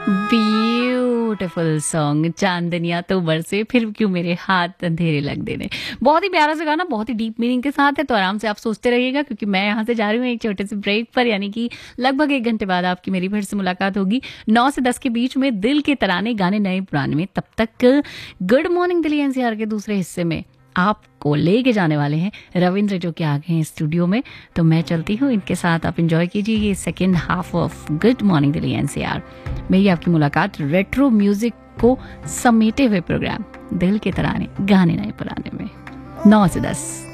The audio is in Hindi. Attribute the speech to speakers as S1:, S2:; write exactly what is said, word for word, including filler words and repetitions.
S1: ब्यूटीफुल सॉन्ग चांदनिया तो बरसे फिर क्यों मेरे हाथ अंधेरे लग देने। बहुत ही प्यारा सा गाना, बहुत ही डीप मीनिंग के साथ है, तो आराम से आप सोचते रहिएगा क्योंकि मैं यहाँ से जा रही हूँ एक छोटे से ब्रेक पर, यानी कि लगभग एक घंटे बाद आपकी मेरी फिर से मुलाकात होगी नौ से दस के बीच में दिल के तराने गाने नए पुराने में। तब तक गुड मॉर्निंग दिल्ली एनसीआर के दूसरे हिस्से में आपको लेके जाने वाले हैं रविंद्र, जो कि आ गए हैं स्टूडियो में। तो मैं चलती हूँ इनके साथ, आप एंजॉय कीजिए ये second half of good morning Delhi NCR. मेरी आपकी मुलाकात रेट्रो म्यूजिक को समेटे हुए प्रोग्राम दिल के तराने गाने नए पुराने में नौ से दस।